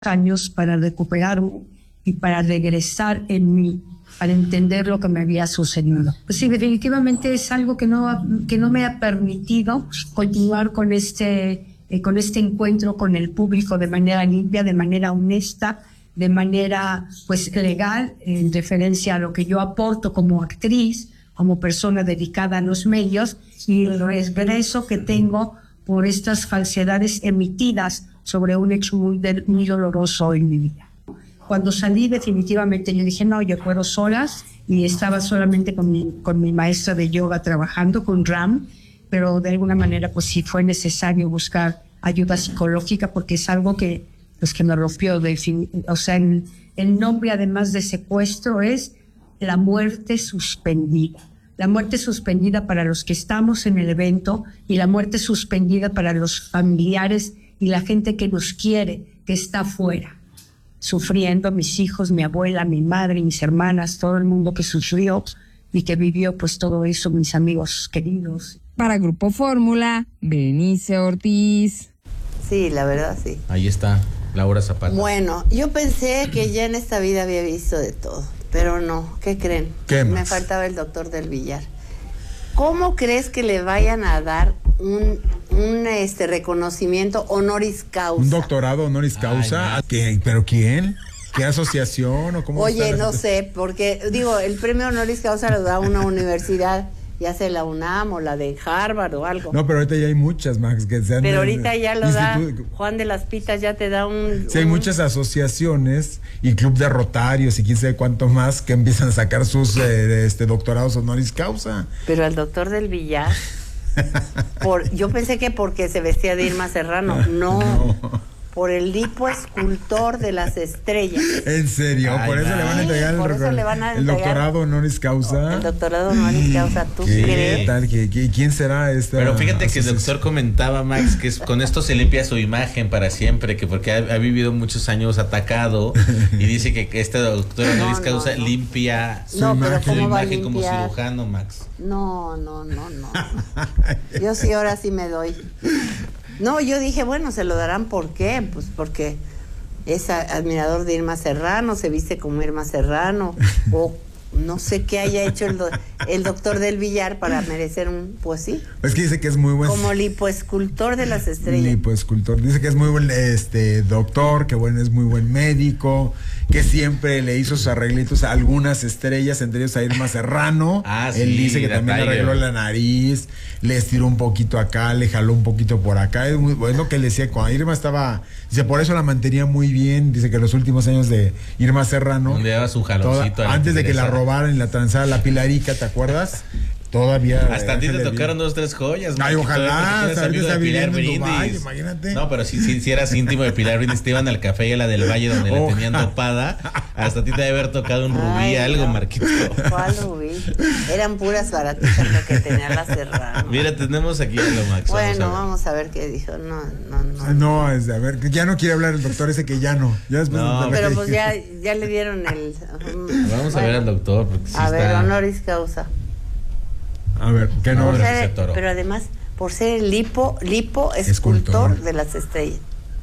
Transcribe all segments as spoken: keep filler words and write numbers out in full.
años para recuperarme y para regresar en mí, para entender lo que me había sucedido. Pues sí, definitivamente es algo que no, que no me ha permitido continuar con este, eh, con este encuentro con el público de manera limpia, de manera honesta, de manera pues legal, en referencia a lo que yo aporto como actriz, como persona dedicada a los medios, y el regreso que tengo por estas falsedades emitidas sobre un hecho muy, de, muy doloroso en mi vida. Cuando salí, definitivamente yo dije, no, yo puedo solas, y estaba solamente con mi, con mi maestra de yoga trabajando, con Ram, pero de alguna manera pues sí fue necesario buscar ayuda psicológica, porque es algo que, pues, que me rompió. De, o sea, el, el nombre además de secuestro es la muerte suspendida. La muerte suspendida para los que estamos en el evento, y la muerte suspendida para los familiares y la gente que nos quiere, que está afuera, sufriendo, mis hijos, mi abuela, mi madre, mis hermanas, todo el mundo que sufrió y que vivió pues todo eso, mis amigos queridos. Para Grupo Fórmula, Berenice Ortiz. Sí, la verdad sí. Ahí está, Laura Zapata. Bueno, yo pensé que ya en esta vida había visto de todo, pero no, ¿qué creen? ¿Qué más? Me faltaba el doctor del Villar. ¿Cómo crees que le vayan a dar un, un este reconocimiento honoris causa? Un doctorado honoris causa. Ay, ¿Qué? ¿Pero quién? ¿Qué asociación o cómo? Oye, no sé, porque digo, el premio honoris causa lo da una universidad, ya sea la UNAM o la de Harvard o algo. No, pero ahorita ya hay muchas, Max, que se han... Pero ahorita ya lo da institu... Juan de las Pitas, ya te da un... Sí, hay un... muchas asociaciones y club de rotarios y quién sabe cuánto más que empiezan a sacar sus eh, este doctorados honoris causa. Pero al doctor del Villar, por, yo pensé que porque se vestía de Irma Serrano, no, no. Por el lipoescultor de las estrellas. ¿En serio? Ay, por eso man. le van a entregar, sí, por el, eso le van a el entregar doctorado honoris causa. El doctorado honoris causa, ¿tú ¿Qué crees? tal? ¿Qué, qué, ¿Quién será esta? Pero fíjate que el doctor comentaba, Max, que es, con esto se limpia su imagen para siempre, que porque ha, ha vivido muchos años atacado, y dice que este doctor honoris no, causa no, no. limpia su no, imagen, pero su ¿cómo va a imagen como limpiar? cirujano, Max. No, no, no, no. Yo sí, ahora sí me doy. No, yo dije, bueno, se lo darán, ¿por qué? Pues porque es admirador de Irma Serrano, se viste como Irma Serrano, o no sé qué haya hecho el, do, el doctor del Villar para merecer un, pues sí. Es que dice que es muy buen... Como lipoescultor de las estrellas. Lipoescultor. Dice que es muy buen este doctor, que bueno, es muy buen médico, que siempre le hizo sus arreglitos a algunas estrellas, entre ellos a Irma Serrano. Ah, sí, él dice que también le arregló la nariz, le estiró un poquito acá, le jaló un poquito por acá. Es muy bueno que le decía, cuando Irma estaba, dice, por eso la mantenía muy bien. Dice que los últimos años de Irma Serrano, le daba su jaloncito toda, a la antes de que la robaran y la transara la Pilarica, ¿te acuerdas? Todavía. Hasta a ti te tocaron dos, tres joyas. Ay, man, ojalá. eres amigo de Pilar Brindis. Imagínate. No, pero si, si, si eras íntimo de Pilar Brindis, te iban al café y a la del Valle donde oh. la tenían dopada. Hasta a ti te debe haber tocado un rubí, Ay, algo, no. Marquito. ¿Cuál rubí? Eran puras baratitas lo que tenía la Serrano. Mira, tenemos aquí a lo Max. Bueno, vamos a ver, vamos a ver qué dijo. No, no, no. No, es a ver, ya no quiere hablar el doctor ese que ya no. Ya no, pero pues ya, ya le dieron el. Um, vamos bueno, a ver al doctor. Porque sí a está... ver, honoris causa. A ver, ¿qué no? Ser, pero además, por ser el lipo, lipo escultor de las estrellas.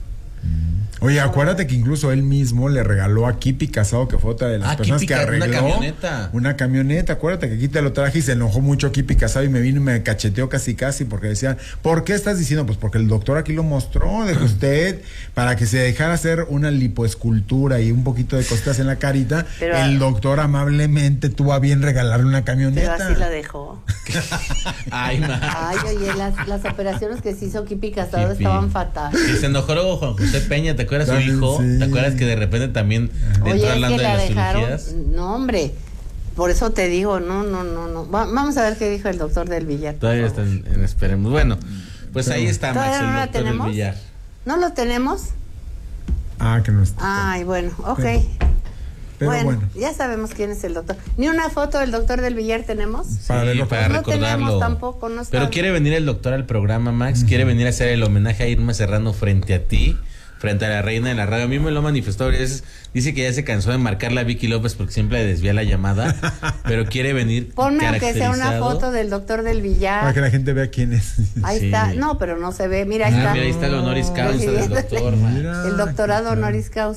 Oye, acuérdate que incluso él mismo le regaló a Kipi Casado, que fue otra de las ah, personas Kipi, que arregló una camioneta. Una camioneta, acuérdate que aquí te lo traje y se enojó mucho Kipi Casado y me vino y me cacheteó casi casi porque decía, ¿por qué estás diciendo? Pues porque el doctor aquí lo mostró, de usted, para que se dejara hacer una lipoescultura y un poquito de costas en la carita, pero, el doctor amablemente tuvo a bien regalarle una camioneta. Pero así la dejó. Ay, ma. Ay, oye, las, las operaciones que se hizo Kipi Casado Kipi. estaban fatales. Y se enojó luego Juan José Peña, ¿te acuerdas su hijo? Sí. ¿Te acuerdas que de repente también entró hablando de las dejaron, cirugías? No, hombre, por eso te digo, no, no, no, no. Va, vamos a ver qué dijo el doctor del Villar. Todavía está en, en esperemos. Bueno, pues sí. Ahí está Max, el no doctor del Villar. ¿No lo tenemos? Ah, que no está. Ay, bueno, ok. Pero, pero bueno, bueno, ya sabemos quién es el doctor. ¿Ni una foto del doctor del Villar tenemos? Sí, para, para no recordarlo. Tenemos tampoco, no está... Pero quiere venir el doctor al programa, Max. Uh-huh. Quiere venir a hacer el homenaje a Irma Serrano frente a ti. frente a la reina de la radio. A mí me lo manifestó varias veces. Dice que ya se cansó de marcarla a Vicky López porque siempre le desvía la llamada, pero quiere venir Ponme aunque sea una caracterizado. foto del doctor del Villar. Para que la gente vea quién es. Ahí Sí. está. No, pero no se ve. Mira, ahí Ah, está. mira, ahí está el honoris causa del doctor. Mira. El doctorado honoris causa.